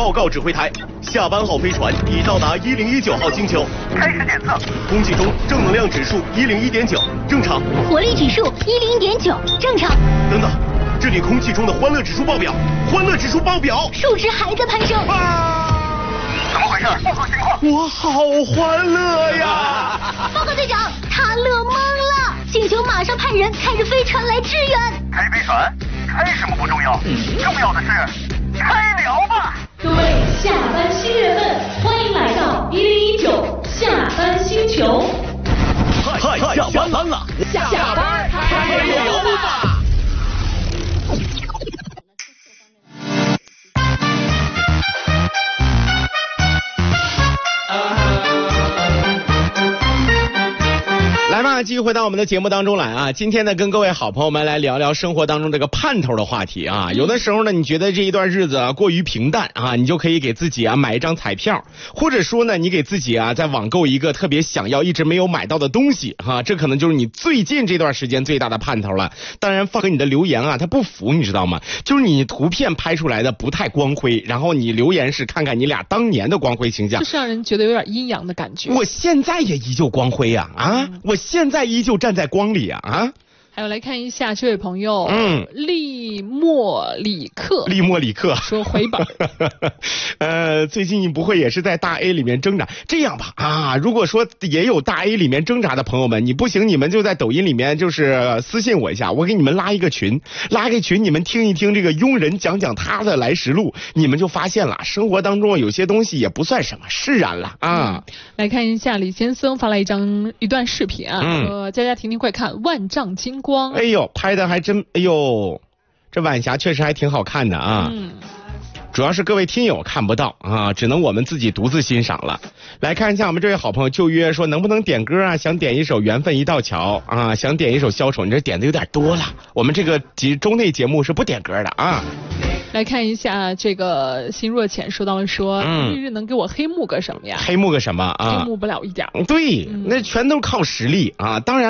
报告指挥台，下班号飞船已到达1019号星球， 开始检测。 空气中正能量指数101.9，正常。 活力指数101.9，正常。 等等，这里空气中的欢乐指数爆表，欢乐指数爆表， 数值还在攀升。 怎么回事？报告情况。 我好欢乐呀！ 报告队长，他乐懵了，星球马上派人开着飞船来支援。 开飞船？开什么不重要，重要的是开聊吧。 各位下班新人们，欢迎来到1019下班星球。 嗨，下班了， 下班开聊吧。 来吧，继续回到我们的节目当中来啊！今天呢，跟各位好朋友们来聊聊生活当中这个盼头的话题啊。有的时候呢，你觉得这一段日子啊过于平淡啊，你就可以给自己啊买一张彩票，或者说呢，你给自己啊在网购一个特别想要一直没有买到的东西哈，这可能就是你最近这段时间最大的盼头了。当然，放给你的留言啊，它不符，你知道吗？就是你图片拍出来的不太光辉，然后你留言是看看你俩当年的光辉形象， 就是让人觉得有点阴阳的感觉。 我现在也依旧光辉呀我现在依旧站在光里啊！ 还有来看一下这位朋友，利莫里克说回本。 最近不会也是在大 A 里面挣扎？这样吧啊，如果说也有大 A 里面挣扎的朋友们，你不行，你们就在抖音里面就是私信我一下，我给你们拉一个群，你们听一听这个庸人讲讲他的来时路，你们就发现了生活当中有些东西也不算什么，释然了啊。 来看一下李先生发来一段视频啊，佳佳婷婷快看，万丈金光。 哎呦，拍的还真，哎呦，这晚霞确实还挺好看的啊。主要是各位听友看不到啊，只能我们自己独自欣赏了。来看一下我们这位好朋友就约说能不能点歌啊？想点一首《缘分一道桥》啊，想点一首《消愁》，你这点的有点多了。我们这个周内节目是不点歌的啊。 来看一下这个心若浅说到了说，日日能给我黑幕个什么呀？ 黑幕个什么啊？ 黑幕不了一点。 对，那全都靠实力啊。当然。